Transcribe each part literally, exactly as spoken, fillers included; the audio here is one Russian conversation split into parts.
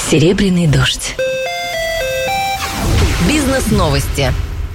Серебряный дождь. Бизнес-новости.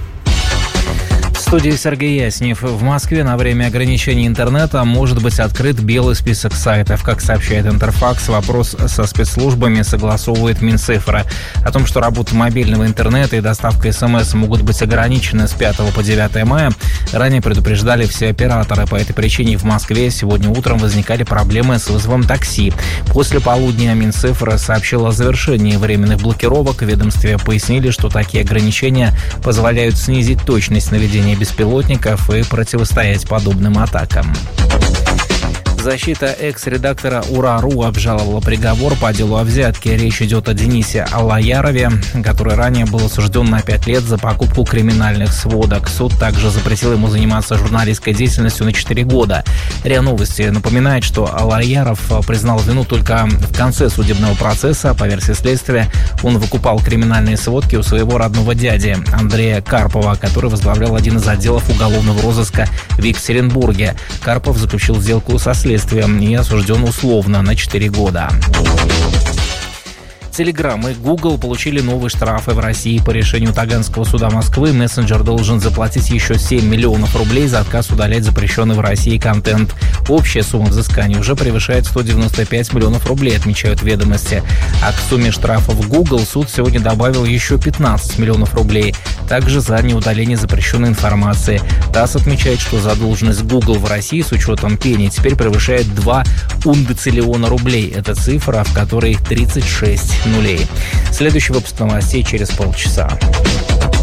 В студии Сергей Яснев. В Москве на время ограничений интернета может быть открыт белый список сайтов. Как сообщает Интерфакс, вопрос со спецслужбами согласовывает Минцифра. О том, что работа мобильного интернета и доставка СМС могут быть ограничены с пятого по девятое мая, ранее предупреждали все операторы. По этой причине в Москве сегодня утром возникали проблемы с вызовом такси. После полудня Минцифра сообщила о завершении временных блокировок. В ведомстве пояснили, что такие ограничения позволяют снизить точность наведения беспилотников и противостоять подобным атакам. Защита экс-редактора «Ура.ру» обжаловала приговор по делу о взятке. Речь идет о Денисе Аллаярове, который ранее был осужден на пять лет за покупку криминальных сводок. Суд также запретил ему заниматься журналистской деятельностью на четыре года. РИА Новости напоминает, что Аллаяров признал вину только в конце судебного процесса. По версии следствия, он выкупал криминальные сводки у своего родного дяди Андрея Карпова, который возглавлял один из отделов уголовного розыска в Екатеринбурге. Карпов заключил сделку со следствием и осужден условно на четыре года. Telegram и Google получили новые штрафы в России. По решению Таганского суда Москвы мессенджер должен заплатить еще семь миллионов рублей за отказ удалять запрещенный в России контент. Общая сумма взыскания уже превышает сто девяносто пять миллионов рублей, отмечают ведомости. А к сумме штрафов Google суд сегодня добавил еще пятнадцать миллионов рублей. Также за неудаление запрещенной информации. ТАСС отмечает, что задолженность Google в России с учетом пени теперь превышает два ундециллиона рублей. Это цифра, в которой тридцать шесть нулей. Следующий выпуск новостей через полчаса.